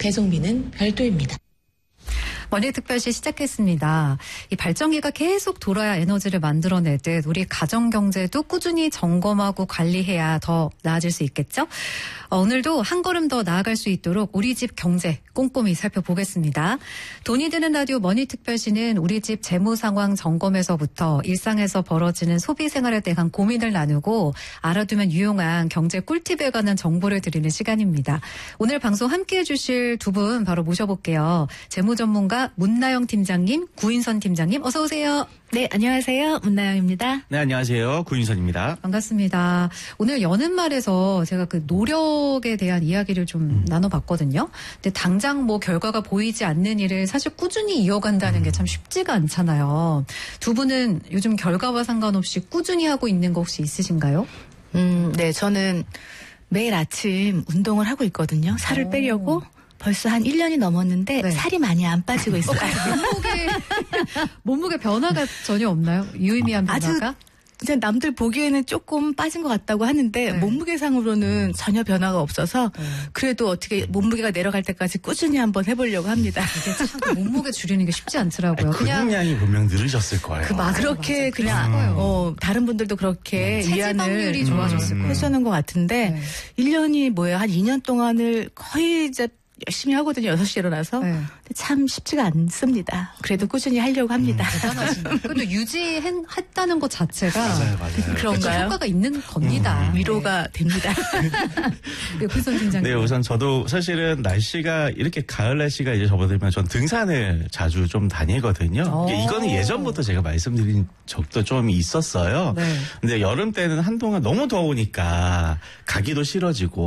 배송비는 별도입니다. 머니특별시 시작했습니다. 이 발전기가 계속 돌아야 에너지를 만들어내듯 우리 가정경제도 꾸준히 점검하고 관리해야 더 나아질 수 있겠죠? 오늘도 한 걸음 더 나아갈 수 있도록 우리 집 경제 꼼꼼히 살펴보겠습니다. 돈이 드는 라디오 머니특별시는 우리 집 재무 상황 점검에서부터 일상에서 벌어지는 소비 생활에 대한 고민을 나누고 알아두면 유용한 경제 꿀팁에 관한 정보를 드리는 시간입니다. 오늘 방송 함께해 주실 두 분 바로 모셔볼게요. 재무 전문가 문나영 팀장님, 구인선 팀장님 어서 오세요. 네, 안녕하세요. 문나영입니다. 네, 안녕하세요. 구인선입니다. 반갑습니다. 오늘 여는 말에서 제가 그 노력에 대한 이야기를 좀 나눠봤거든요. 근데 당장 뭐 결과가 보이지 않는 일을 사실 꾸준히 이어간다는 게 참 쉽지가 않잖아요. 두 분은 요즘 결과와 상관없이 꾸준히 하고 있는 거 혹시 있으신가요? 네, 저는 매일 아침 운동을 하고 있거든요. 살을 빼려고. 벌써 한 1년이 넘었는데 네. 살이 많이 안 빠지고 있어요. 몸무게 변화가 전혀 없나요? 유의미한 변화가? 그냥 남들 보기에는 조금 빠진 것 같다고 하는데 네. 몸무게상으로는 전혀 변화가 없어서 그래도 어떻게 몸무게가 내려갈 때까지 꾸준히 한번 해보려고 합니다. 이게 참 몸무게 줄이는 게 쉽지 않더라고요. 근육량이 분명 늘으셨을 거예요. 그렇게 그냥 다른 분들도 그렇게 체지방률이 위안을 좋아졌을 거예요. 해주는 것 같은데 네. 1년이 뭐예요? 한 2년 동안을 거의 이제 열심히 하거든요. 6시에 일어나서. 네. 근데 참 쉽지가 않습니다. 그래도 꾸준히 하려고 합니다. 대단하시네요. 그래도 유지했다는 것 자체가 맞아요. 그런가요? 효과가 있는 겁니다. 위로가 됩니다. 네, 구선 팀장님. 네, 우선 저도 사실은 날씨가 이렇게 가을 날씨가 이제 접어들면 전 등산을 자주 좀 다니거든요. 이거는 예전부터 제가 말씀드린 적도 좀 있었어요. 네. 근데 여름 때는 한동안 너무 더우니까 가기도 싫어지고